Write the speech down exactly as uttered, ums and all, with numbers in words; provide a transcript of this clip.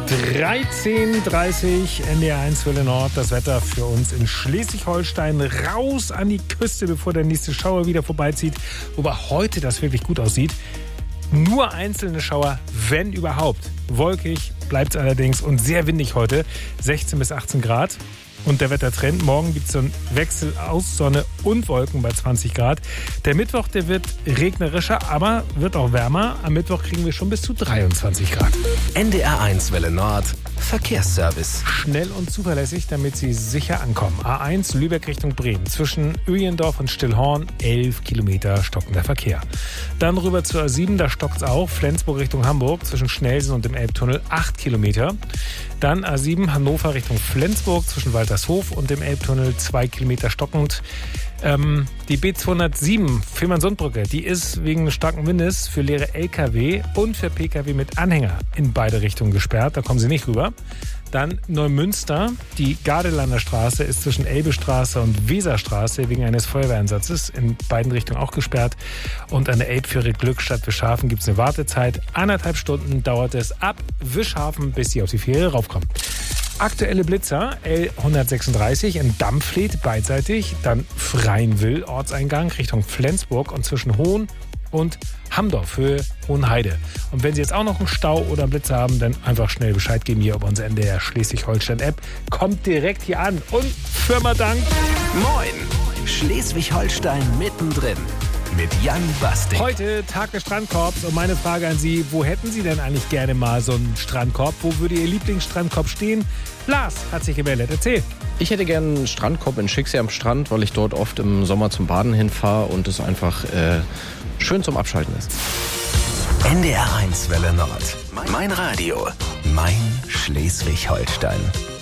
dreizehn Uhr dreißig, N D R eins Welle Nord, das Wetter für uns in Schleswig-Holstein. Raus an die Küste, bevor der nächste Schauer wieder vorbeizieht. Wobei heute das wirklich gut aussieht. Nur einzelne Schauer, wenn überhaupt. Wolkig bleibt es allerdings und sehr windig heute, sechzehn bis achtzehn Grad. Und der Wettertrend, morgen gibt es so einen Wechsel aus Sonne und Wolken bei zwanzig Grad. Der Mittwoch, der wird regnerischer, aber wird auch wärmer. Am Mittwoch kriegen wir schon bis zu dreiundzwanzig Grad. N D R eins Welle Nord, Verkehrsservice. Schnell und zuverlässig, damit Sie sicher ankommen. A eins Lübeck Richtung Bremen. Zwischen Öjendorf und Stillhorn elf Kilometer stockender Verkehr. Dann rüber zur A sieben, da stockt es auch. Flensburg Richtung Hamburg zwischen Schnelsen und dem Elbtunnel acht Kilometer. Dann A sieben Hannover Richtung Flensburg zwischen Waltershof und dem Elbtunnel zwei Kilometer stockend. Ähm, die B zweihundertsieben Fehmarnsundbrücke, die ist wegen des starken Windes für leere L K W und für P K W mit Anhänger in beide Richtungen gesperrt. Da kommen Sie nicht rüber. Dann Neumünster. Die Gardelander Straße ist zwischen Elbestraße und Weserstraße wegen eines Feuerwehreinsatzes in beiden Richtungen auch gesperrt. Und an der Elbfähre Glückstadt Wischhafen gibt es eine Wartezeit. Eineinhalb Stunden dauert es ab Wischhafen, bis Sie auf die Fähre raufkommen. Aktuelle Blitzer, L hundertsechsunddreißig in Dampfleth beidseitig, dann Freinwill, Ortseingang Richtung Flensburg und zwischen Hohn und Hamdorf, Höhe Hohenheide. Und wenn Sie jetzt auch noch einen Stau oder einen Blitzer haben, dann einfach schnell Bescheid geben hier über unsere N D R Schleswig-Holstein-App. Kommt direkt hier an und Firma Dank. Moin, Schleswig-Holstein mittendrin. Mit Jan Bastik. Heute Tag des Strandkorbs und meine Frage an Sie, wo hätten Sie denn eigentlich gerne mal so einen Strandkorb? Wo würde Ihr Lieblingsstrandkorb stehen? Lars hat sich gemeldet. Erzähl. Ich hätte gerne einen Strandkorb in Schicksee am Strand, weil ich dort oft im Sommer zum Baden hinfahre und es einfach äh, schön zum Abschalten ist. N D R eins Welle Nord. Mein Radio. Mein Schleswig-Holstein.